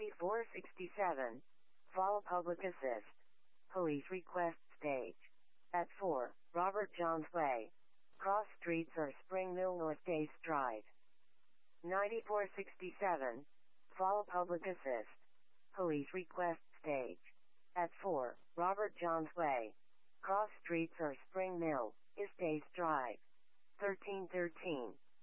9467. Fall Public Assist. Police request stage. At 4, Robert Johns Way. Cross streets are Spring Mill North Dace Drive. 9467. Fall Public Assist. Police request stage. At 4, Robert Johns Way. Cross streets are Spring Mill, Dace Drive. 1313.